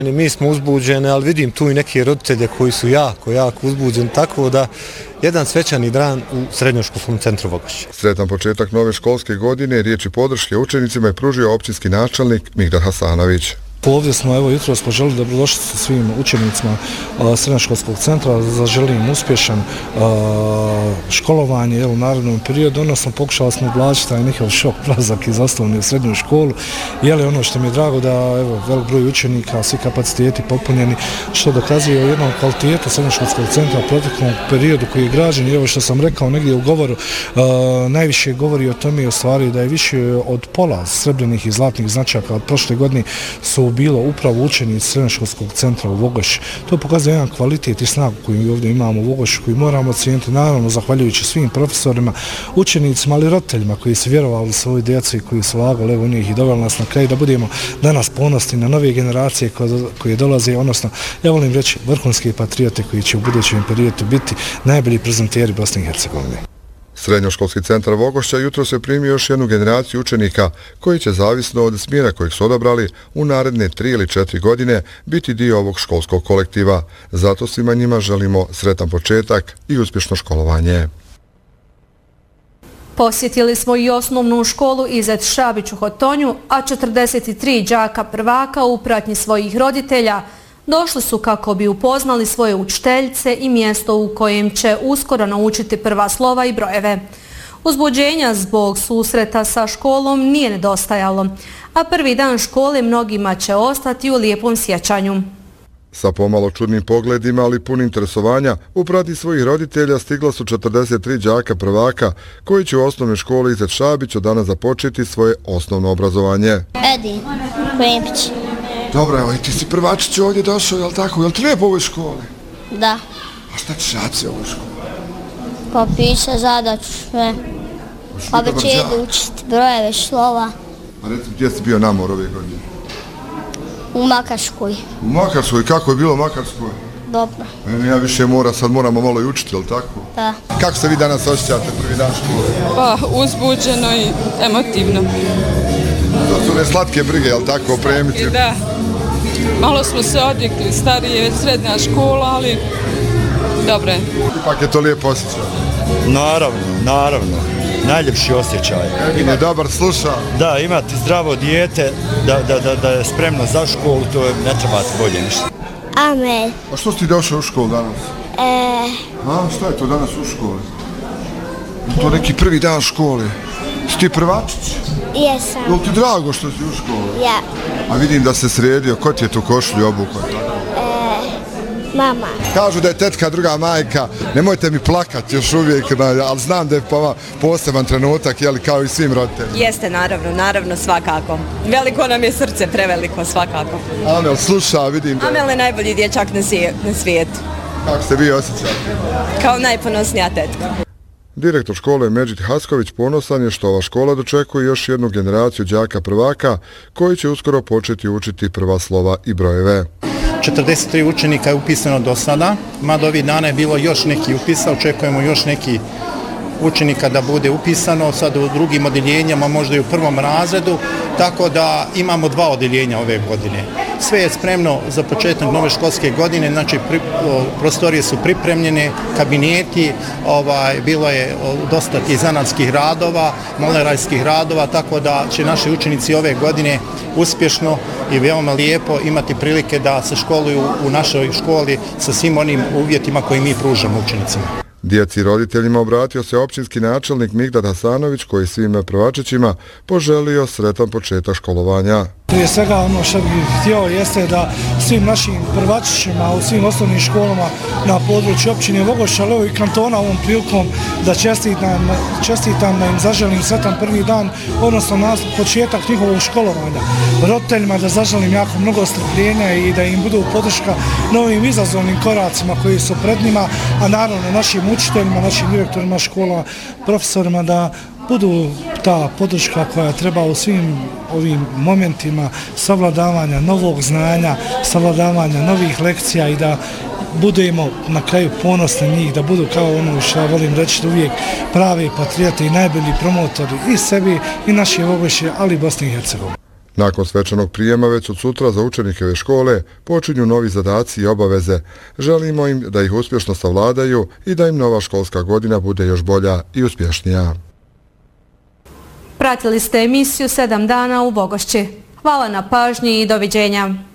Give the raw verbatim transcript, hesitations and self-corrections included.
Mi smo uzbuđeni, ali vidim tu i neke roditelje koji su jako, jako uzbuđeni, tako da jedan svečani dan u Srednjoškolskom centru Vogošće. Sretan početak nove školske godine, riječi podrške učenicima je pružio općinski načelnik Migdad Hasanović. Ovdje smo, evo, jutros poželili dobrodošli sa svim učenicima Srednjoškolskog centra, zaželim uspješan školovanje u narednom periodu, odnosno pokušali smo ublažiti taj njihov šok prelazak iz osnovne u srednju školu. Jeli ono što mi je drago da, evo, velik broj učenika, svi kapaciteti popunjeni, što dokazuje o jednom kvalitetu Srednjoškolskog centra u proteklom periodu koji je građen. I evo što sam rekao negdje u govoru, najviše govori o tome u stvari da je više od pola srebrnih i zlatnih značaka od prošle godine su bilo upravo učenici Srednjoškolskog centra u Vogošći. To pokazuje jedan kvalitet i snagu koju ovdje imamo u Vogošći, koji moramo ocijeniti, naravno, zahvaljujući svim profesorima, učenicima, ali roditeljima koji su vjerovali svojoj djeci i koji su lagali u njih i doveli nas na kraj da budemo danas ponosni na nove generacije koje dolaze, odnosno, ja volim reći, vrhunske patriote koji će u budućem periodu biti najbolji prezenteri Bosne i Hercegovine. Srednjoškolski centar Vogošća jutro se primio još jednu generaciju učenika koji će, zavisno od smjera kojeg su odabrali, u naredne tri ili četiri godine biti dio ovog školskog kolektiva. Zato svima njima želimo sretan početak i uspješno školovanje. Posjetili smo i osnovnu školu Izet Šabić u Hotonju, a četrdeset tri đaka prvaka u pratnji svojih roditelja došli su kako bi upoznali svoje učiteljice i mjesto u kojem će uskoro naučiti prva slova i brojeve. Uzbuđenja zbog susreta sa školom nije nedostajalo, a prvi dan škole mnogima će ostati u lijepom sjećanju. Sa pomalo čudnim pogledima, ali pun interesovanja, u pratnji svojih roditelja stigla su četrdeset tri đaka prvaka koji će u osnovnoj školi Izet Šabić od danas započeti svoje osnovno obrazovanje. Edi Krempić. Dobro, evo, i ti si prvačić ovdje došao, jel tako? Jel ti lijepo u ovoj školi? Da. A šta ćeš raditi u ovoj školi? Pa piše zadaću sve. Pa već jedu učiti brojeve, slova. A recimo, gdje si bio namor ove godine? U Makarskoj. U Makarskoj? Kako je bilo u Makarskoj? Dobro. E, ja više mora, sad moramo malo i učiti, jel tako? Da. Kako se vi danas osjećate prvi dan škole? Pa, uzbuđeno i emotivno. To su ne slatke brige, jel tako, opremiti? Da. Malo smo se odvikli, starije već srednja škola, ali dobro je. Ipak je to lijepo osjećaj. Naravno, naravno. Najljepši osjećaj. Egin je dobar, sluša. Da, imati zdravo dijete, da, da, da, da je spremno za školu, to ne trebate bolje ništa. Amel. A što si ti došao u školu danas? E... A, šta je to danas u školi? To neki prvi dan škole. Si ti prvačić? Jesam. Je li ti drago što si u školi? Ja. A vidim da se sredio. Ko ti je tu košulju obukao? E, mama. Kažu da je tetka druga majka. Nemojte mi plakati još uvijek, ali znam da je poseban trenutak, jeli, kao i svim roditeljima. Jeste, naravno, naravno, svakako. Veliko nam je srce, preveliko, svakako. Amel, sluša, vidim da... Amel je najbolji dječak na svijetu. Kako se vi osjećate? Kao najponosnija tetka. Direktor škole Medžid Hasković ponosan je što ova škola dočekuje još jednu generaciju đaka prvaka koji će uskoro početi učiti prva slova i brojeve. četrdeset tri učenika je upisano do sada, mada ovih dana je bilo još neki upisa, očekujemo još neki učenika da bude upisano, sad u drugim odjeljenjama, možda i u prvom razredu, tako da imamo dva odjeljenja ove godine. Sve je spremno za početak nove školske godine, znači pri, o, prostorije su pripremljene, kabineti, ovaj, bilo je o, dosta tih zanatskih radova, malerajskih radova, tako da će naši učenici ove godine uspješno i veoma lijepo imati prilike da se školuju u našoj školi sa svim onim uvjetima koje mi pružamo učenicima. Djeci i roditeljima obratio se općinski načelnik Migdad Hasanović koji svim prvačićima poželio sretan početak školovanja. Prije svega ono što bih htio jeste da svim našim prvačićima u svim osnovnim školama na području općine Vogošća, ali i kantona ovom prilikom da čestitam, čestitam da im zaželim sretan prvi dan, odnosno na početak njihovog školovanja. Roditeljima da zaželim jako mnogo strpljenja i da im budu podrška novim izazovnim koracima koji su pred njima, a naravno našim učiteljima, našim direktorima škola, profesorima da budu ta podrška koja treba u svim ovim momentima savladavanja novog znanja, savladavanja novih lekcija i da budemo na kraju ponosni njih, da budu kao ono što ja volim reći uvijek pravi patriote i najbolji promotori i sebi i naše Vogošće, ali i Bosne i Hercegovine. Nakon svečanog prijema već od sutra za učenike ove škole počinju novi zadaci i obaveze. Želimo im da ih uspješno savladaju i da im nova školska godina bude još bolja i uspješnija. Pratili ste emisiju sedam dana u Bogošći. Hvala na pažnji i doviđenja.